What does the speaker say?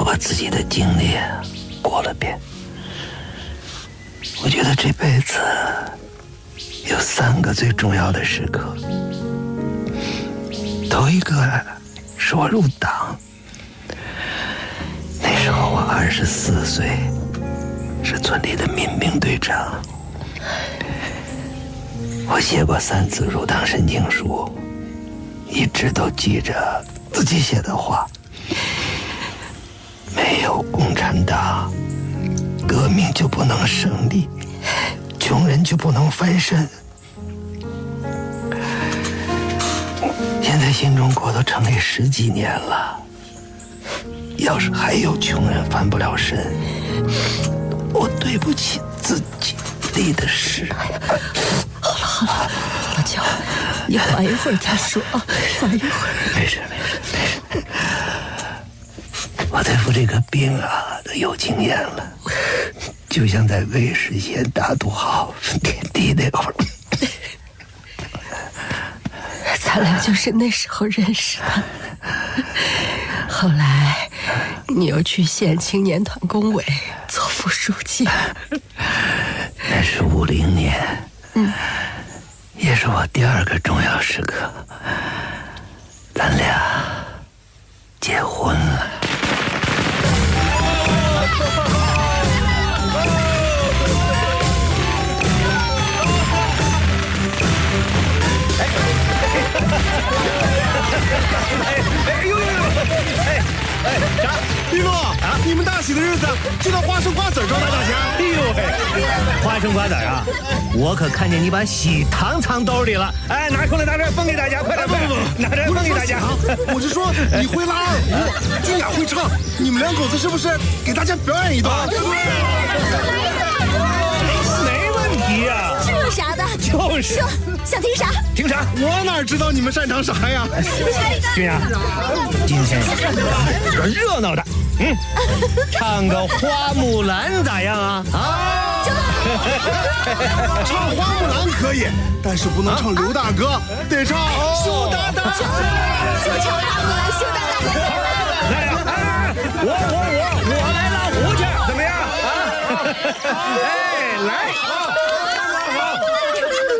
把自己的经历过了遍。我觉得这辈子有3个最重要的时刻。头一个是我入党，那时候我24岁，是村里的民兵队长。我写过3次入党申请书，一直都记着自己写的话：没有共产党，革命就不能胜利，穷人就不能翻身。现在新中国都成立10几年了，要是还有穷人翻不了身，我对不起自己立的誓。 好了，老焦，你缓一会儿再说啊，缓一会儿。 没事。我对付这个病都有经验了，就像在魏实县大土豪点地那会儿。 咱俩就是那时候认识的。后来你又去县青年团工委做副书记。 那是50年，也是我第2个重要时刻，咱俩结婚了。 啥？斌哥啊，你们大喜的日子就拿花生瓜子招待大家。 哎呦喂，花生瓜子啊！我可看见你把喜糖藏兜里了。哎，拿出来，分给大家，快点！拿出来分给大家。 我是说你会拉二胡，君雅会唱，你们2口子是不是给大家表演一段？ 没问题呀。 这有啥的？ 就是。 说，想听啥？ 听啥？ 我哪知道你们擅长啥呀？ 君雅，今天热闹的，唱个花木兰咋样啊？ 唱花木兰可以，但是不能唱刘大哥，得唱羞答答。 就唱花木兰，羞答答。 来呀！我来拉胡去，怎么样？哎，来。